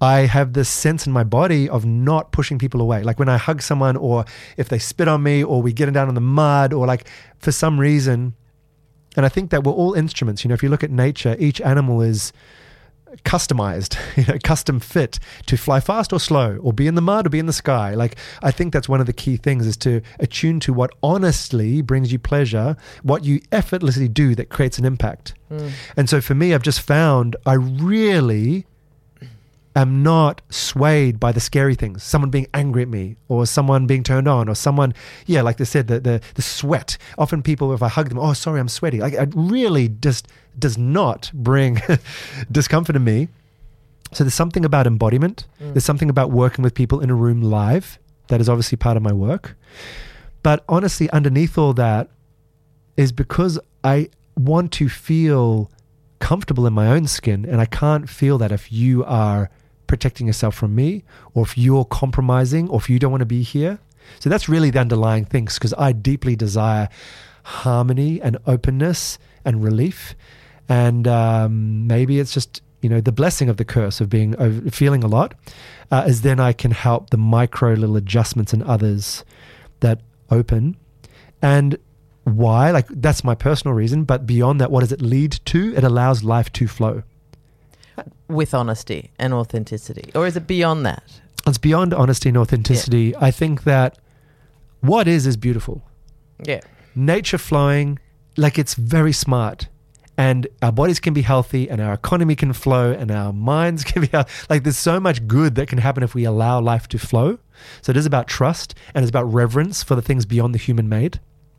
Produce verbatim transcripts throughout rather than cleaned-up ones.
I have this sense in my body of not pushing people away. Like when I hug someone, or if they spit on me, or we get down in the mud, or like for some reason. And I think that we're all instruments. You know, if you look at nature, each animal is customized, you know, custom fit to fly fast or slow, or be in the mud or be in the sky. Like, I think that's one of the key things, is to attune to what honestly brings you pleasure, what you effortlessly do that creates an impact. Mm. And so for me, I've just found I really am not swayed by the scary things. Someone being angry at me, or someone being turned on, or someone, yeah, like they said, the the, the sweat. Often people, if I hug them, oh, sorry, I'm sweaty. Like, it really just does not bring discomfort in me. So there's something about embodiment. Mm. There's something about working with people in a room live that is obviously part of my work. But honestly, underneath all that is because I want to feel comfortable in my own skin, and I can't feel that if you are protecting yourself from me, or if you're compromising, or if you don't want to be here. So that's really the underlying things, because I deeply desire harmony and openness and relief. And um, maybe it's just, you know, the blessing of the curse of being of feeling a lot uh, is then I can help the micro little adjustments in others that open. And why? Like, that's my personal reason. But beyond that, what does it lead to? It allows life to flow. With honesty and authenticity? Or is it beyond that? It's beyond honesty and authenticity. Yeah. I think that what is is beautiful. Yeah. Nature flowing, like, it's very smart. And our bodies can be healthy, and our economy can flow, and our minds can be healthy. Like, there's so much good that can happen if we allow life to flow. So it is about trust, and it's about reverence for the things beyond the human made.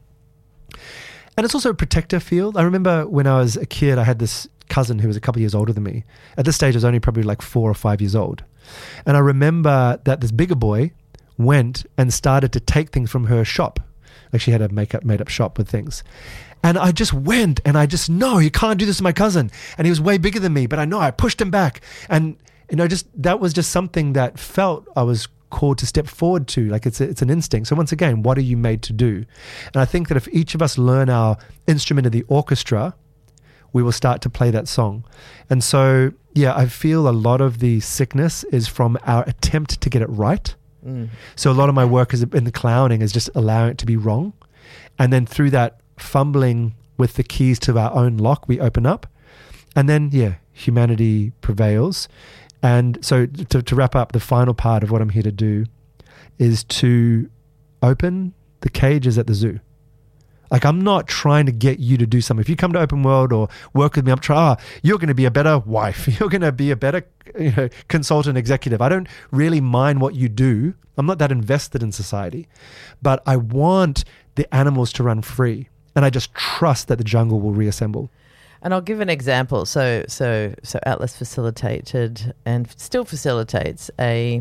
And it's also a protective field. I remember when I was a kid, I had this cousin who was a couple of years older than me. At this stage, I was only probably like four or five years old. And I remember that this bigger boy went and started to take things from her shop. Like, she had a makeup made up shop with things. And I just went and I just, no, you can't do this to my cousin. And he was way bigger than me, but I know I pushed him back. And, you know, just, that was just something that felt I was called to step forward to. Like, it's a, it's an instinct. So once again, what are you made to do? And I think that if each of us learn our instrument of the orchestra, we will start to play that song. And so, yeah, I feel a lot of the sickness is from our attempt to get it right. Mm. So a lot of my work is in the clowning is just allowing it to be wrong. And then through that fumbling with the keys to our own lock, we open up. And then, yeah, humanity prevails. And so to, to wrap up, the final part of what I'm here to do is to open the cages at the zoo. Like, I'm not trying to get you to do something. If you come to Open World or work with me, I'm trying, oh, you're going to be a better wife. You're going to be a better, you know, consultant executive. I don't really mind what you do. I'm not that invested in society. But I want the animals to run free. And I just trust that the jungle will reassemble. And I'll give an example. So so so Atlas facilitated and still facilitates a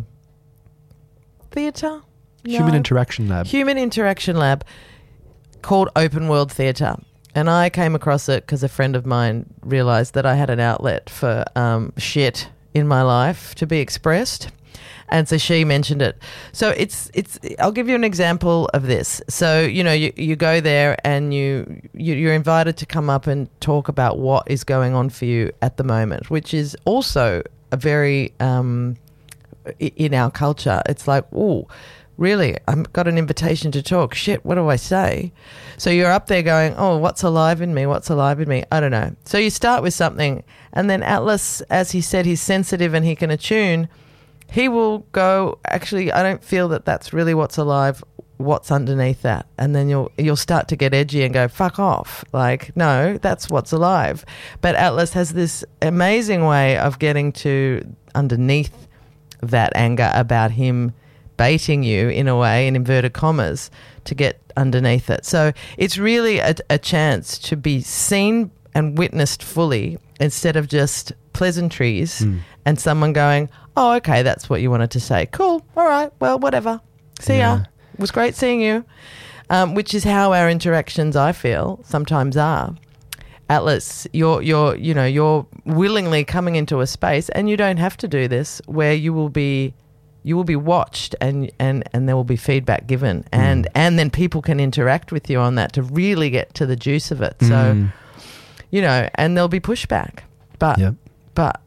theatre? Human no. Interaction Lab. Human Interaction Lab called Open World Theatre. And I came across it because a friend of mine realised that I had an outlet for um, shit in my life to be expressed. And so she mentioned it. So it's it's. I'll give you an example of this. So, you know, you, you go there and you, you you're invited to come up and talk about what is going on for you at the moment, which is also a very um, in our culture. It's like, oh, really? I've got an invitation to talk. Shit, what do I say? So you're up there going, oh, what's alive in me? What's alive in me? I don't know. So you start with something, and then Atlas, as he said, he's sensitive and he can attune. He will go, actually, I don't feel that that's really what's alive. What's underneath that? And then you'll you'll start to get edgy and go, fuck off. Like, no, that's what's alive. But Atlas has this amazing way of getting to underneath that anger about him baiting you in a way, in inverted commas, to get underneath it. So it's really a, a chance to be seen and witnessed fully instead of just pleasantries mm. and someone going, oh, okay, that's what you wanted to say. Cool. All right. Well, whatever. See yeah. ya. It was great seeing you. Um, which is how our interactions, I feel, sometimes are. Atlas, you're, you're, you know, you're willingly coming into a space, and you don't have to do this, where you will be, you will be watched, and and, and there will be feedback given, and mm. and then people can interact with you on that to really get to the juice of it. So, mm. you know, and there'll be pushback, but. Yep. But